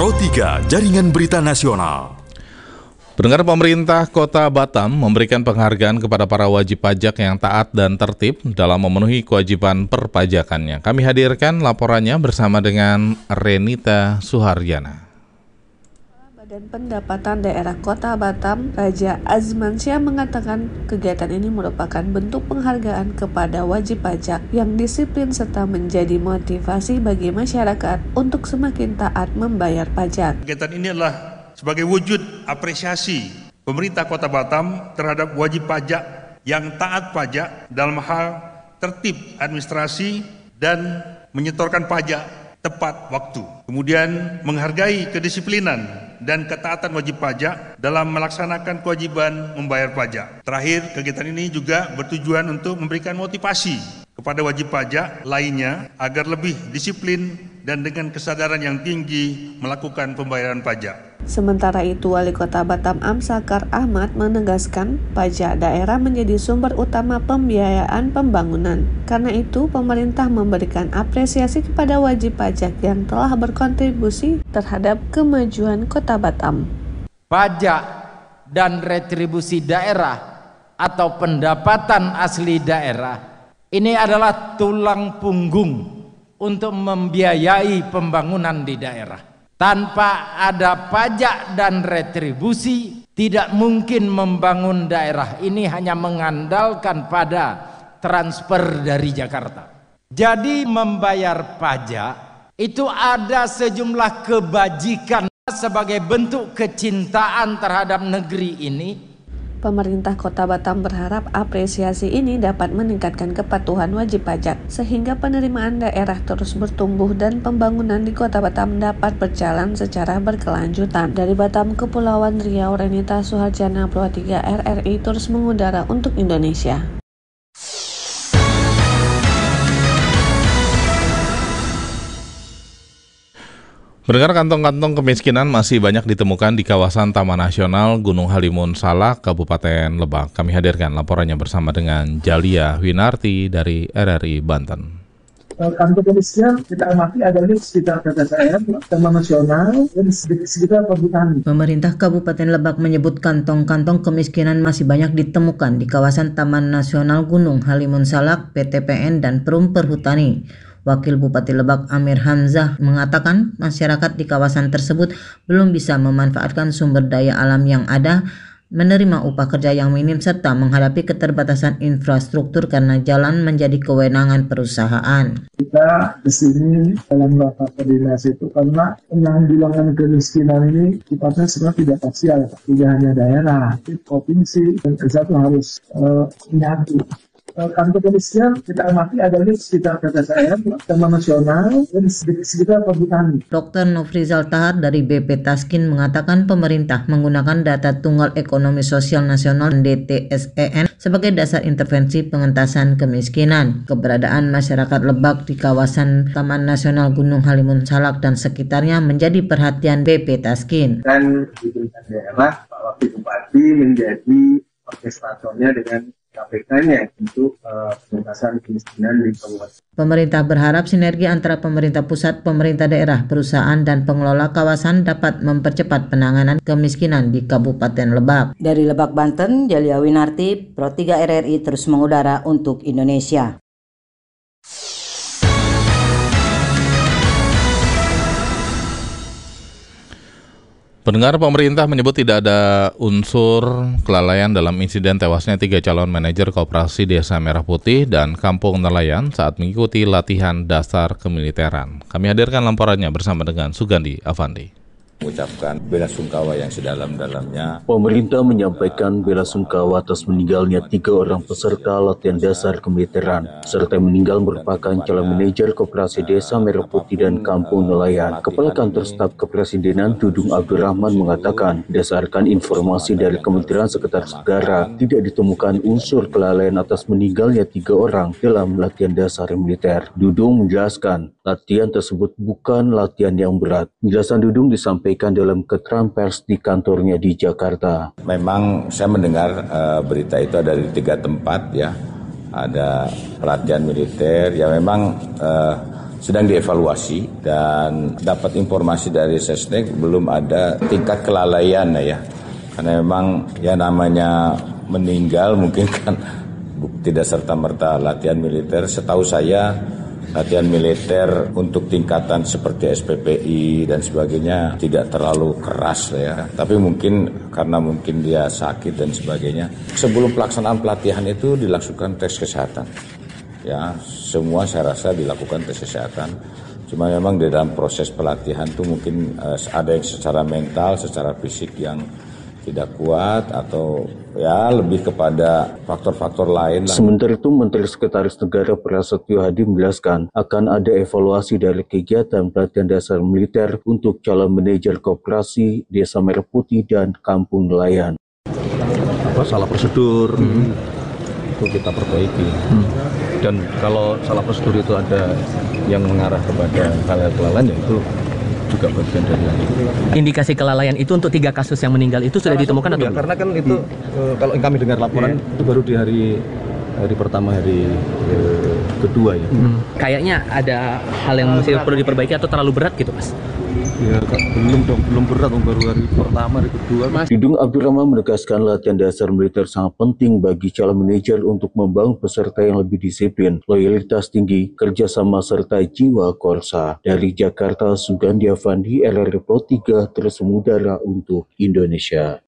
Pro 3 Jaringan Berita Nasional. Pendengar, pemerintah Kota Batam memberikan penghargaan kepada para wajib pajak yang taat dan tertib dalam memenuhi kewajiban perpajakannya. Kami hadirkan laporannya bersama dengan Renita Suharyana. Badan Pendapatan Daerah Kota Batam, Raja Azmansyah mengatakan kegiatan ini merupakan bentuk penghargaan kepada wajib pajak yang disiplin serta menjadi motivasi bagi masyarakat untuk semakin taat membayar pajak. Kegiatan ini adalah sebagai wujud apresiasi pemerintah Kota Batam terhadap wajib pajak yang taat pajak dalam hal tertib administrasi dan menyetorkan pajak tepat waktu. Kemudian menghargai kedisiplinan dan ketaatan wajib pajak dalam melaksanakan kewajiban membayar pajak. Terakhir, kegiatan ini juga bertujuan untuk memberikan motivasi kepada wajib pajak lainnya agar lebih disiplin dan dengan kesadaran yang tinggi melakukan pembayaran pajak. Sementara itu, Wali Kota Batam Amsakar Ahmad menegaskan pajak daerah menjadi sumber utama pembiayaan pembangunan. Karena itu, pemerintah memberikan apresiasi kepada wajib pajak yang telah berkontribusi terhadap kemajuan Kota Batam. Pajak dan retribusi daerah atau pendapatan asli daerah ini adalah tulang punggung untuk membiayai pembangunan di daerah. Tanpa ada pajak dan retribusi, tidak mungkin membangun daerah ini hanya mengandalkan pada transfer dari Jakarta. Jadi membayar pajak itu ada sejumlah kebajikan sebagai bentuk kecintaan terhadap negeri ini. Pemerintah Kota Batam berharap apresiasi ini dapat meningkatkan kepatuhan wajib pajak sehingga penerimaan daerah terus bertumbuh dan pembangunan di Kota Batam dapat berjalan secara berkelanjutan. Dari Batam, Kepulauan Riau, Renita Suharyana, Pro 3 RRI terus mengudara untuk Indonesia. Pendengar, kantong-kantong kemiskinan masih banyak ditemukan di kawasan Taman Nasional Gunung Halimun Salak, Kabupaten Lebak. Kami hadirkan laporannya bersama dengan Jalia Winarti dari RRI Banten. Kantong kemiskinan kita amati ada di sekitar KKKM, Taman Nasional, dan sekitar perhutani. Pemerintah Kabupaten Lebak menyebut kantong-kantong kemiskinan masih banyak ditemukan di kawasan Taman Nasional Gunung Halimun Salak, PTPN, dan Perum Perhutani. Wakil Bupati Lebak Amir Hamzah mengatakan masyarakat di kawasan tersebut belum bisa memanfaatkan sumber daya alam yang ada, menerima upah kerja yang minim, serta menghadapi keterbatasan infrastruktur karena jalan menjadi kewenangan perusahaan. Kita di sini dalam rapat koordinasi itu karena penanggulangan kemiskinan ini sifatnya sebenarnya tidak parsial, tidak hanya daerah, tapi provinsi dan kesatu harus menyatu. Kantong kemiskinan kita amati ada di sekitar KKKM, Taman Nasional, dan sekitar perhutani. Dr. Nofrizal Tahar dari BP Taskin mengatakan pemerintah menggunakan data Tunggal Ekonomi Sosial Nasional DTSEN sebagai dasar intervensi pengentasan kemiskinan. Keberadaan masyarakat Lebak di kawasan Taman Nasional Gunung Halimun Salak dan sekitarnya menjadi perhatian BP Taskin. Dan di daerah, Pak Wakil Bupati menjadi orkestratornya dengan KPK-nya untuk pengentasan kemiskinan di kabupaten. Pemerintah berharap sinergi antara pemerintah pusat, pemerintah daerah, perusahaan, dan pengelola kawasan dapat mempercepat penanganan kemiskinan di Kabupaten Lebak. Dari Lebak, Banten, Jalia Winarti, Pro 3 RRI terus mengudara untuk Indonesia. Pendengar, pemerintah menyebut tidak ada unsur kelalaian dalam insiden tewasnya 3 calon manajer Koperasi Desa Merah Putih dan Kampung Nelayan saat mengikuti latihan dasar kemiliteran. Kami hadirkan laporannya bersama dengan Sugandi Avandi. Mengucapkan bela sungkawa yang sedalam-dalamnya. Pemerintah menyampaikan bela sungkawa atas meninggalnya 3 orang peserta latihan dasar kemiliteran, serta meninggal merupakan calon manajer Koperasi Desa Merah Putih dan Kampung Nelayan. Kepala Kantor Staf Kepresidenan Dudung Abdurrahman mengatakan, berdasarkan informasi dari Kementerian Sekretaris Negara, tidak ditemukan unsur kelalaian atas meninggalnya 3 orang dalam latihan dasar militer. Dudung menjelaskan, latihan tersebut bukan latihan yang berat. Penjelasan Dudung disampaikan dalam keterangan pers di kantornya di Jakarta. Memang saya mendengar berita itu ada di 3 tempat ya. Ada pelatihan militer, ya memang sedang dievaluasi dan dapat informasi dari Sesnek belum ada tingkat kelalaian ya. Karena memang ya namanya meninggal mungkin kan tidak serta-merta latihan militer. Setahu saya latihan militer untuk tingkatan seperti SPPI dan sebagainya tidak terlalu keras ya. Tapi mungkin karena mungkin dia sakit dan sebagainya. Sebelum pelaksanaan pelatihan itu dilakukan tes kesehatan. Ya, semua saya rasa dilakukan tes kesehatan. Cuma memang di dalam proses pelatihan itu mungkin ada yang secara mental, secara fisik yang tidak kuat atau ya lebih kepada faktor-faktor lain. Sementara itu Menteri Sekretaris Negara Prasetyo Hadi menjelaskan akan ada evaluasi dari kegiatan pelatihan dasar militer untuk calon manajer koperasi Desa Merah Putih dan Kampung Nelayan. Salah prosedur itu kita perbaiki. Dan kalau salah prosedur itu ada yang mengarah kepada hal-hal kelalaian, itu juga bagian dari indikasi kelalaian itu untuk 3 kasus yang meninggal itu sudah ditemukan atau belum? Karena kan itu kalau kami dengar laporan itu baru di hari pertama, hari kedua ya. Kayaknya ada hal yang masih perlu diperbaiki atau terlalu berat gitu, Mas? Ya belum berat, baru hari pertama, hari kedua. Dudung Abdurrahman menegaskan latihan dasar militer sangat penting bagi calon manajer untuk membangun peserta yang lebih disiplin, loyalitas tinggi, kerjasama serta jiwa korsa. Dari Jakarta, Sugandi Avandi, RRI Pro 3 terus mengudara untuk Indonesia.